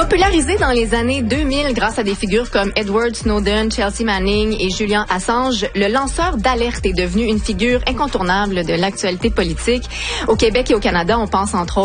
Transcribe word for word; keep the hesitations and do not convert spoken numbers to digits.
Popularisé dans les années deux mille grâce à des figures comme Edward Snowden, Chelsea Manning et Julian Assange, le lanceur d'alerte est devenu une figure incontournable de l'actualité politique. Au Québec et au Canada, on pense entre autres